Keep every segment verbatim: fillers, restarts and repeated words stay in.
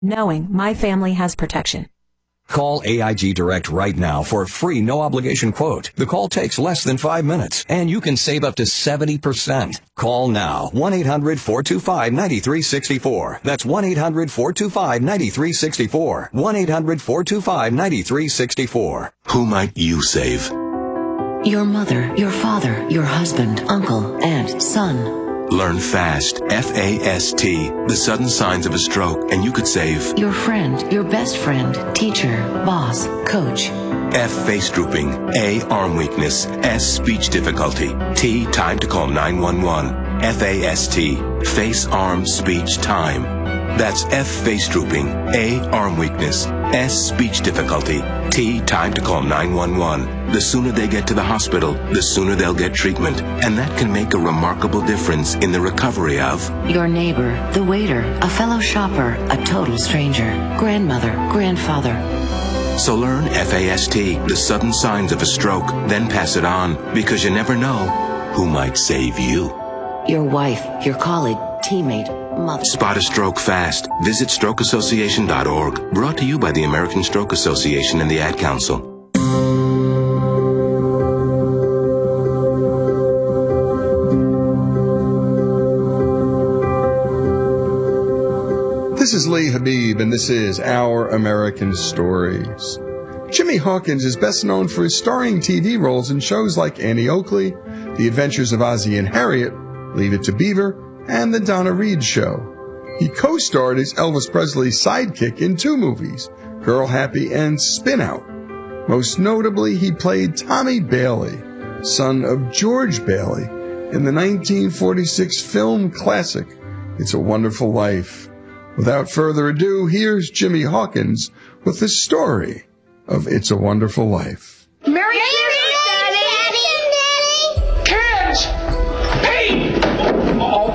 knowing my family has protection. Call A I G Direct right now for a free no-obligation quote. The call takes less than five minutes, and you can save up to seventy percent. Call now, one eight hundred four two five nine three six four. That's one eight hundred four two five nine three six four. one eight hundred four two five nine three six four. Who might you save? Your mother, your father, your husband, uncle, aunt, son. Learn fast, F A S T, the sudden signs of a stroke, and you could save your friend, your best friend, teacher, boss, coach. F, face drooping. A, arm weakness. S, speech difficulty. T, time to call nine one one. F A S T, face, arm, speech, time. That's F, face drooping. A, arm weakness. S, speech difficulty. T, time to call nine one one. The sooner they get to the hospital, the sooner they'll get treatment. And that can make a remarkable difference in the recovery of your neighbor, the waiter, a fellow shopper, a total stranger, grandmother, grandfather. So learn F A S T, the sudden signs of a stroke, then pass it on, because you never know who might save you. Your wife, your colleague, teammate, mother. Spot a stroke fast. Visit stroke association dot org. Brought to you by the American Stroke Association and the Ad Council. This is Lee Habib, and this is Our American Stories. Jimmy Hawkins is best known for his starring T V roles in shows like Annie Oakley, The Adventures of Ozzie and Harriet, Leave It to Beaver, and The Donna Reed Show. He co-starred as Elvis Presley's sidekick in two movies, Girl Happy and Spin Out. Most notably, he played Tommy Bailey, son of George Bailey, in the nineteen forty-six film classic, It's a Wonderful Life. Without further ado, here's Jimmy Hawkins with the story of It's a Wonderful Life. Merry Christmas, Daddy! Kids! Hey! Oh.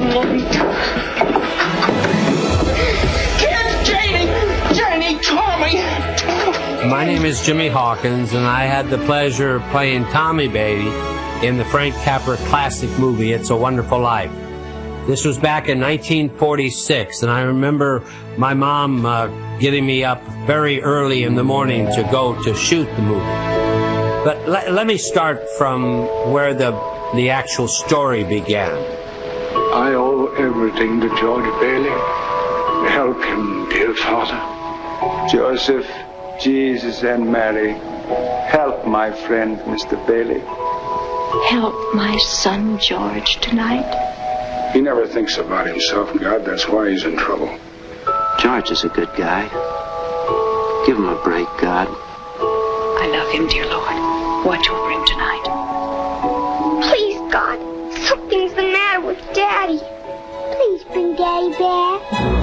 Kids, Janie! Janie, Tommy! My name is Jimmy Hawkins, and I had the pleasure of playing Tommy Bailey in the Frank Capra classic movie, It's a Wonderful Life. This was back in nineteen forty-six, and I remember my mom uh, getting me up very early in the morning to go to shoot the movie. But le let me start from where the, the actual story began. I owe everything to George Bailey. Help him, dear Father. Joseph, Jesus, and Mary, help my friend, Mister Bailey. Help my son George tonight. He never thinks about himself, God. That's why he's in trouble. George is a good guy. Give him a break, God. I love him, dear Lord. Watch over him tonight. Please, God. Something's the matter with Daddy. Please bring Daddy back.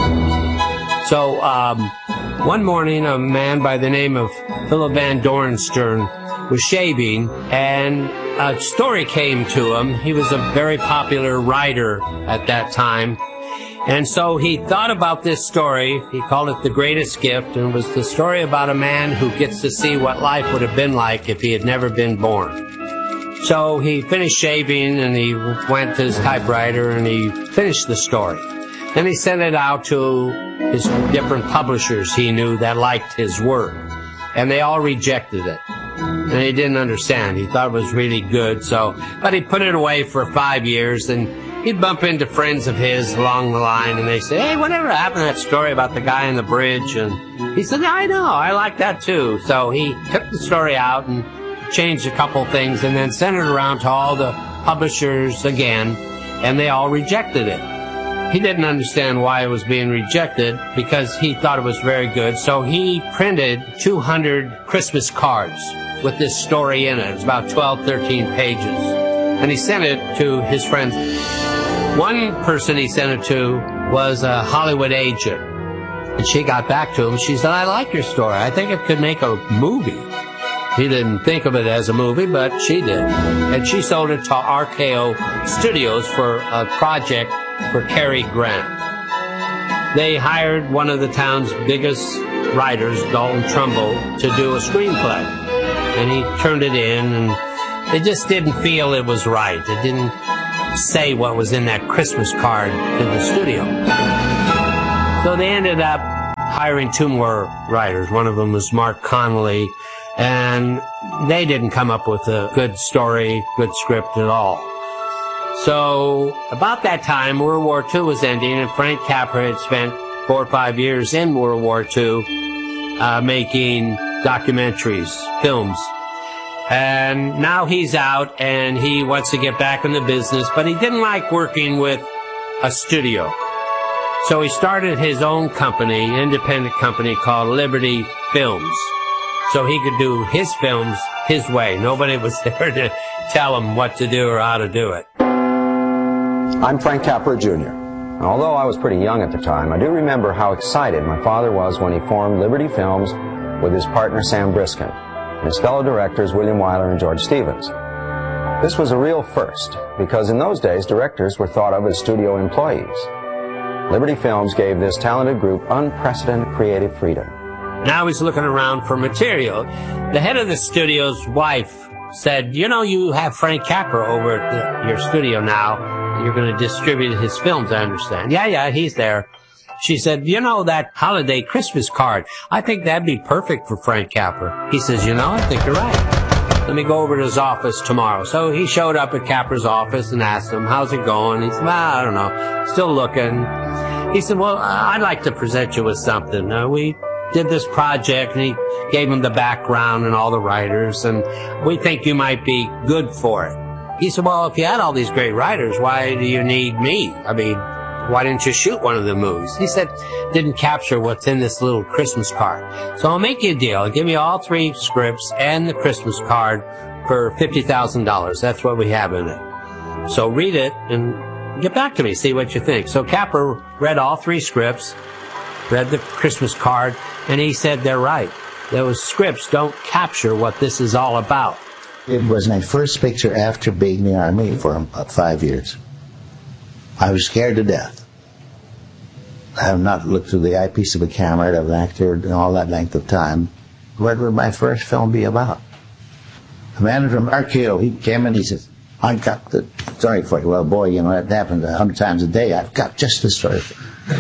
So, um, one morning, a man by the name of Philip Van Dorenstern was shaving, and a story came to him. He was a very popular writer at that time. And so he thought about this story. He called it The Greatest Gift, and it was the story about a man who gets to see what life would have been like if he had never been born. So he finished shaving, and he went to his typewriter, and he finished the story. Then he sent it out to his different publishers he knew that liked his work, and they all rejected it. And he didn't understand. He thought it was really good, so, but he put it away for five years, and he'd bump into friends of his along the line, and they say, hey, whatever happened to that story about the guy on the bridge? And he said, I know, I like that too. So he took the story out and changed a couple things, and then sent it around to all the publishers again, and they all rejected it. He didn't understand why it was being rejected, because he thought it was very good, so he printed two hundred Christmas cards with this story in it. It's about twelve, thirteen pages. And he sent it to his friends. One person he sent it to was a Hollywood agent. And she got back to him. She said, I like your story. I think it could make a movie. He didn't think of it as a movie, but she did. And she sold it to R K O Studios for a project for Cary Grant. They hired one of the town's biggest writers, Dalton Trumbull, to do a screenplay. And he turned it in, and they just didn't feel it was right. It didn't say what was in that Christmas card to the studio. So they ended up hiring two more writers. One of them was Mark Connolly, and they didn't come up with a good story, good script at all. So about that time, World War Two was ending, and Frank Capra had spent four or five years in World War Two uh, making documentaries, films. And now he's out, and he wants to get back in the business, but he didn't like working with a studio. So he started his own company, independent company called Liberty Films, so he could do his films his way. Nobody was there to tell him what to do or how to do it. I'm Frank Capra, Junior And although I was pretty young at the time, I do remember how excited my father was when he formed Liberty Films with his partner Sam Briskin and his fellow directors William Wyler and George Stevens. This was a real first, because in those days directors were thought of as studio employees. Liberty Films gave this talented group unprecedented creative freedom. Now he's looking around for material. The head of the studio's wife said, you know, you have Frank Capra over at the, your studio now. You're going to distribute his films, I understand. Yeah, yeah, he's there. She said, you know, that holiday Christmas card, I think that'd be perfect for Frank Capra. He says, you know, I think you're right. Let me go over to his office tomorrow. So he showed up at Capra's office and asked him, how's it going? He said, well, I don't know, still looking. He said, well, I'd like to present you with something. Uh, we did this project, and he gave him the background and all the writers, and we think you might be good for it. He said, well, if you had all these great writers, why do you need me? I mean, why didn't you shoot one of the movies? He said, didn't capture what's in this little Christmas card. So I'll make you a deal. I'll give you all three scripts and the Christmas card for fifty thousand dollars. That's what we have in it. So read it and get back to me, see what you think. So Capra read all three scripts, read the Christmas card, and he said they're right. Those scripts don't capture what this is all about. It was my first picture after being in the Army for about five years. I was scared to death. I have not looked through the eyepiece of a camera of an actor in all that length of time. What would my first film be about? A man from R K O, he came in, he says, I got the story for you. Well, boy, you know, that happens a hundred times a day. I've got just the story for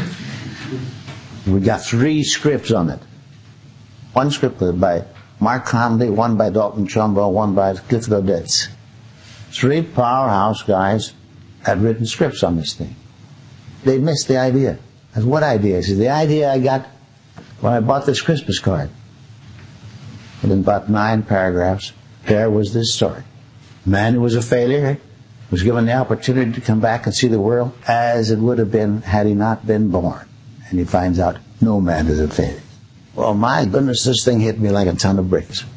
you. We got three scripts on it. One script was by Mark Connolly, one by Dalton Trumbo, one by Clifford Odets. Three powerhouse guys had written scripts on this thing. They missed the idea. I said, what idea? He said, the idea I got when I bought this Christmas card. And in about nine paragraphs, there was this story. A man who was a failure was given the opportunity to come back and see the world as it would have been had he not been born. And he finds out no man is a failure. Well, my goodness, this thing hit me like a ton of bricks.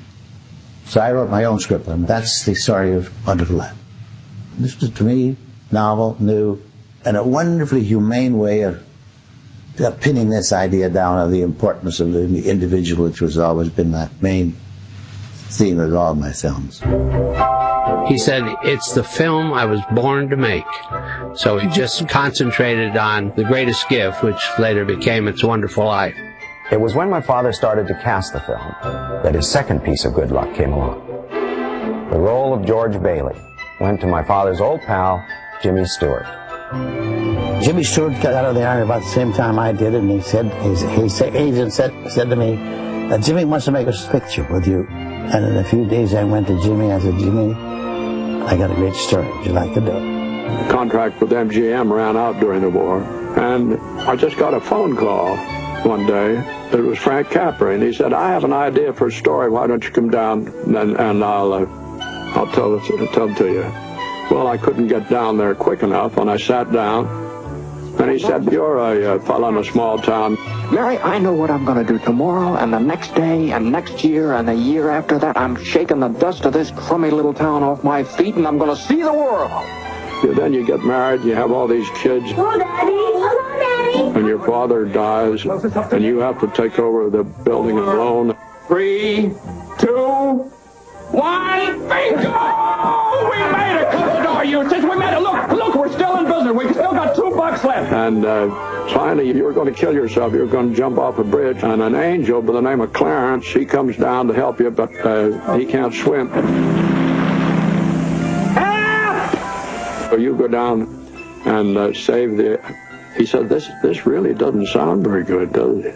So I wrote my own script, and that's the story of Wonderful Life. This was, to me, novel, new, and a wonderfully humane way of uh, pinning this idea down of the importance of the individual, which has always been that main theme of all my films. He said, it's the film I was born to make. So he just concentrated on The Greatest Gift, which later became It's Wonderful Life. It was when my father started to cast the film that his second piece of good luck came along. The role of George Bailey went to my father's old pal, Jimmy Stewart. Jimmy Stewart got out of the Army about the same time I did, and he said, his, his agent said, said to me, that Jimmy wants to make a picture with you. And in a few days I went to Jimmy, I said, Jimmy, I got a great story. Would you like to do it? The contract with M G M ran out during the war, and I just got a phone call one day. It was Frank Capra, and he said, I have an idea for a story. Why don't you come down and, and I'll, uh, I'll tell it, tell it to you. Well, I couldn't get down there quick enough, and I sat down, and he said, you're a uh, fellow in a small town. Mary, I know what I'm going to do tomorrow, and the next day, and next year, and the year after that. I'm shaking the dust of this crummy little town off my feet, and I'm going to see the world. Yeah, then you get married, you have all these kids. Hello, Daddy. Hello, Daddy. And your father dies, and you have to take over the building alone. Three, two, one, bingo! We made it! Close the door, you. Since we made it, look, look, we're still in business. We've still got two bucks left. And uh, finally, you were going to kill yourself. You were going to jump off a bridge, and an angel by the name of Clarence, he comes down to help you, but uh, he can't swim. Help! So you go down and uh, save the... He said, this, this really doesn't sound very good, does it?